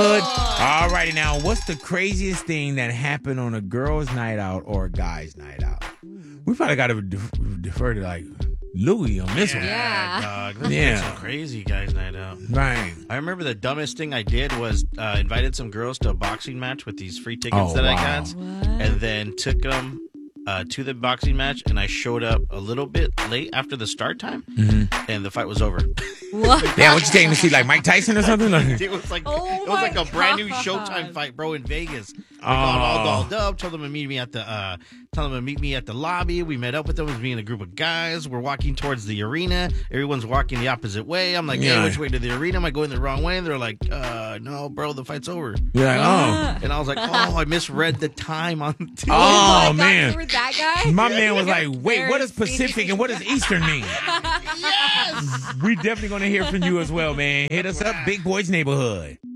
All righty, now, what's the craziest thing that happened on a girl's night out or a guy's night out? We probably got to defer to, like, Louie on this one. Yeah. Dog. That's been some crazy guys' night out. Right. I remember the dumbest thing I did was invited some girls to a boxing match with these free tickets that I got. And then took them to the boxing match, and I showed up a little bit late after the start time, and the fight was over. What? Yeah, what you taking to see, like Mike Tyson or something? It was like a brand new Showtime fight, bro, in Vegas. We got all dolled up. Told them to meet me at the lobby. We met up with them. It was me and a group of guys. We're walking towards the arena. Everyone's walking the opposite way. I'm like, hey, which way to the arena? Am I going the wrong way? And they're like, no, bro, the fight's over. You're like, oh. And I was like, oh, I misread the time on the Oh, man. You were that guy? My man was like, wait, what does Pacific and what does Eastern mean? Yes! We definitely going to hear from you as well, man. Hit us up, Big Boys Neighborhood.